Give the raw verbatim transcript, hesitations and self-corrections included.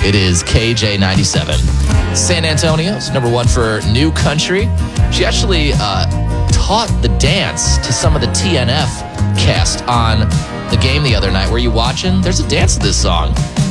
It is K J ninety-seven. San Antonio's number one for new country. She actually uh, taught the dance to some of the T N F cast on the game the other night. Were you watching? There's a dance to this song.